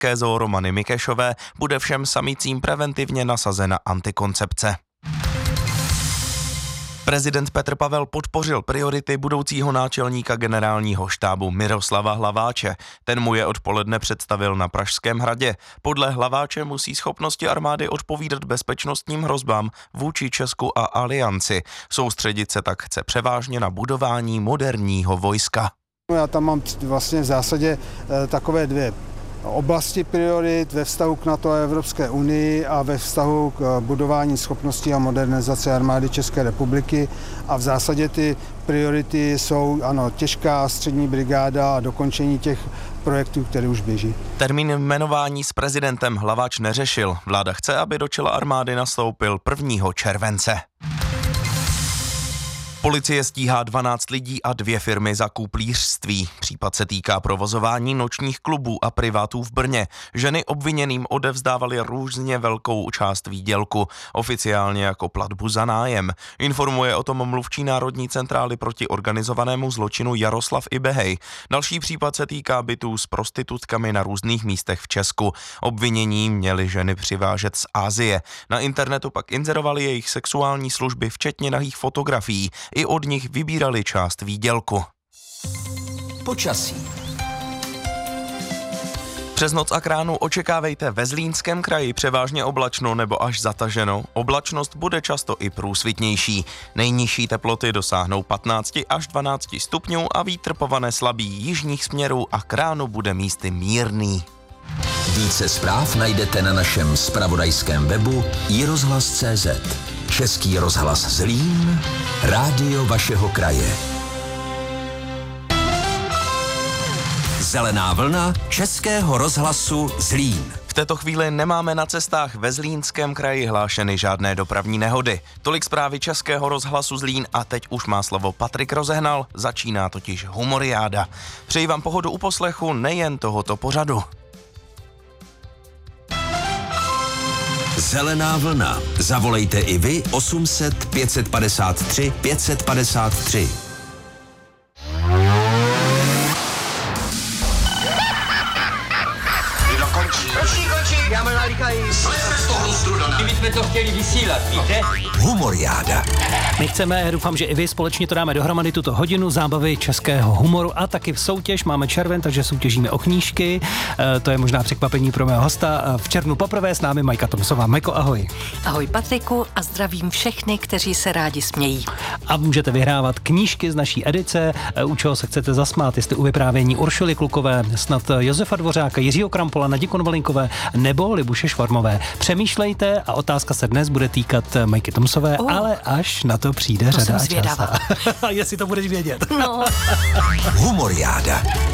Kézo Romany Mikešové bude všem samicím preventivně nasazena antikoncepce. Prezident Petr Pavel podpořil priority budoucího náčelníka generálního štábu Miroslava Hlaváče. Ten mu je odpoledne představil na Pražském hradě. Podle Hlaváče musí schopnosti armády odpovídat bezpečnostním hrozbám vůči Česku a alianci. Soustředit se tak chce převážně na budování moderního vojska. Já tam mám vlastně v zásadě takové dvě oblasti priorit ve vztahu k NATO a Evropské unii a ve vztahu k budování schopností a modernizace armády České republiky. A v zásadě ty priority jsou těžká střední brigáda a dokončení těch projektů, které už běží. Termín jmenování s prezidentem Hlaváč neřešil. Vláda chce, aby do čela armády nastoupil 1. července. Policie stíhá 12 lidí a 2 firmy za kůplířství. Případ se týká provozování nočních klubů a privátů v Brně. Ženy obviněným odevzdávaly různě velkou část výdělku, oficiálně jako platbu za nájem. Informuje o tom mluvčí Národní centrály proti organizovanému zločinu Jaroslav Ibehej. Další případ se týká bytů s prostitutkami na různých místech v Česku. Obvinění měly ženy přivážet z Asie. Na internetu pak inzerovali jejich sexuální služby, včetně nahých fotografií. I od nich vybírali část výdělku. Počasí. Přes noc a k ránu očekávejte ve Zlínském kraji převážně oblačno nebo až zataženo. Oblačnost bude často i průsvitnější. Nejnižší teploty dosáhnou 15 až 12 stupňů a vítr povane slabý jižních směrů a k ránu bude místy mírný. Více zpráv najdete na našem zpravodajském webu iRozhlas.cz. Český rozhlas Zlín, rádio vašeho kraje. Zelená vlna Českého rozhlasu Zlín. V této chvíli nemáme na cestách ve Zlínském kraji hlášeny žádné dopravní nehody. Tolik zprávy Českého rozhlasu Zlín a teď už má slovo Patrik Rozehnal, začíná totiž Humoriáda. Přeji vám pohodu u poslechu nejen tohoto pořadu. Zelená vlna. Zavolejte i vy 800 553 553. Končí, já mám nalíkají. My jsme to chtěli vysílat, víte? Humoriáda. My chceme, doufám, že i vy společně to dáme dohromady tuto hodinu zábavy českého humoru a taky v soutěž. Máme červen, takže soutěžíme o knížky. To je možná překvapení pro mého hosta. V červnu poprvé s námi Majka Tomsová. Majko, ahoj. Ahoj Patriku a zdravím všechny, kteří se rádi smějí. A můžete vyhrávat knížky z naší edice. U čeho se chcete zasmát, jestli u vyprávění Uršuly Klukové, snad Josefa Dvořáka, Jiřího Krampola, Nadě Konvalinkové nebo Libuše Švarmové. Přemýšlejte a otázka se dnes bude týkat Majky Tomsové, ale až na to přijde řada a čas. Jsem zvědavá. Jestli to budeš vědět. No. Humoriáda.